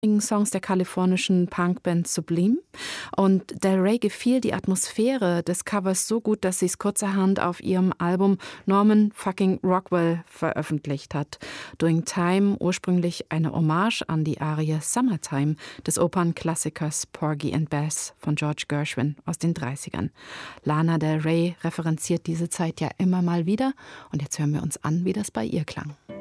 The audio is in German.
Songs der kalifornischen Punkband Sublime. Und Del Rey gefiel die Atmosphäre des Covers so gut, dass sie es kurzerhand auf ihrem Album Norman fucking Rockwell veröffentlicht hat. Doing Time, ursprünglich eine Hommage an die Arie Summertime des Opernklassikers Porgy and Bess von George Gershwin aus den 30ern. Lana Del Rey referenziert diese Zeit ja immer mal wieder und jetzt hören wir uns an, wie das bei ihr klang.